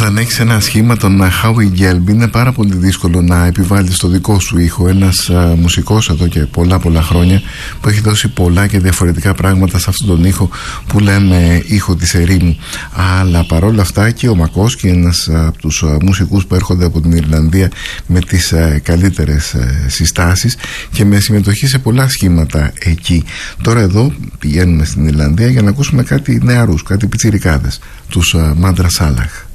Όταν έχεις ένα σχήμα των Howie Gelb, είναι πάρα πολύ δύσκολο να επιβάλλεις το δικό σου ήχο. Ένας μουσικός εδώ και πολλά χρόνια που έχει δώσει πολλά και διαφορετικά πράγματα σε αυτόν τον ήχο που λέμε ήχο της ερήμου. Αλλά παρόλα αυτά και ο Μακόσκι, ένας από τους μουσικούς που έρχονται από την Ιρλανδία με τις καλύτερες συστάσεις και με συμμετοχή σε πολλά σχήματα εκεί. Τώρα εδώ πηγαίνουμε στην Ιρλανδία για να ακούσουμε κάτι νεαρούς, κάτι πιτσιρικάδες, τους Μάντρα Σάλαχ.